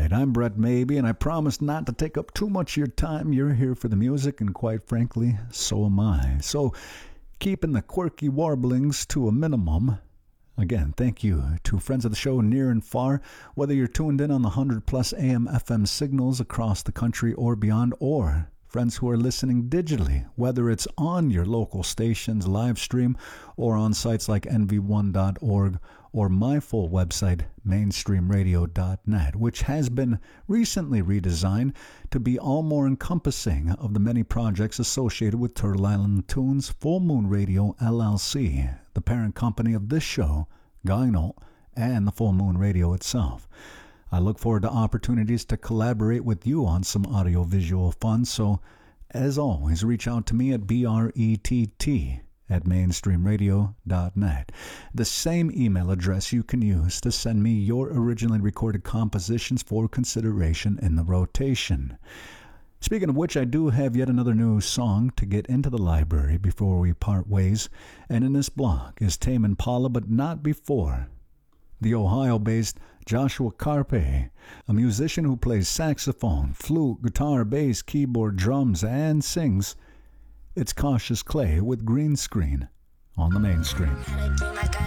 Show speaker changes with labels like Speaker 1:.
Speaker 1: right, I'm Brett Maybe, and I promise not to take up too much of your time. You're here for the music, and quite frankly, so am I. So, keeping the quirky warblings to a minimum. Again, thank you to friends of the show near and far, whether you're tuned in on the 100-plus AM FM signals across the country or beyond, or friends who are listening digitally, whether it's on your local station's live stream or on sites like nv1.org or my full website, mainstreamradio.net, which has been recently redesigned to be all more encompassing of the many projects associated with Turtle Island Tunes Full Moon Radio LLC, the parent company of this show, Guy Nolt, and the Full Moon Radio itself. I look forward to opportunities to collaborate with you on some audio-visual fun, so as always, reach out to me at brett@mainstreamradio.net. The same email address you can use to send me your originally recorded compositions for consideration in the rotation. Speaking of which, I do have yet another new song to get into the library before we part ways, and in this block is Tame Impala, but not before. The Ohio-based Joshua Carpe, a musician who plays saxophone, flute, guitar, bass, keyboard, drums, and sings. It's Cautious Clay with Green Screen on the Mainstream.